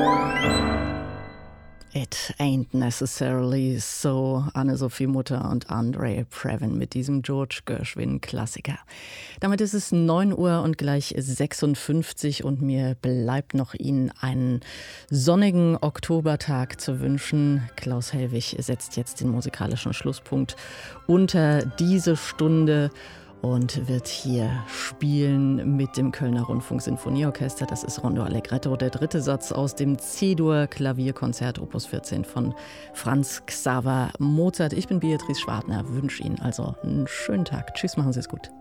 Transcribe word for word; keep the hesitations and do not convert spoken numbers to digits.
It ain't necessarily so. Anne-Sophie Mutter und Andre Previn mit diesem George Gershwin-Klassiker. Damit ist es neun Uhr und gleich sechsundfünfzig und mir bleibt noch Ihnen einen sonnigen Oktobertag zu wünschen. Klaus Hellwig setzt jetzt den musikalischen Schlusspunkt unter diese Stunde und wird hier spielen mit dem Kölner Rundfunk-Sinfonieorchester. Das ist Rondo Allegretto, der dritte Satz aus dem C-Dur-Klavierkonzert Opus vierzehn von Franz Xaver Mozart. Ich bin Beatrice Schwartner, wünsche Ihnen also einen schönen Tag. Tschüss, machen Sie es gut.